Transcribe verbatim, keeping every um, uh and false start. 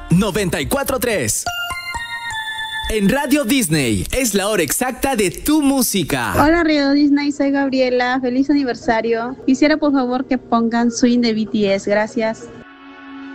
noventa y cuatro punto tres. En Radio Disney es la hora exacta de tu música. Hola Radio Disney, soy Gabriela. Feliz aniversario. Quisiera por favor que pongan Swing de B T S. Gracias.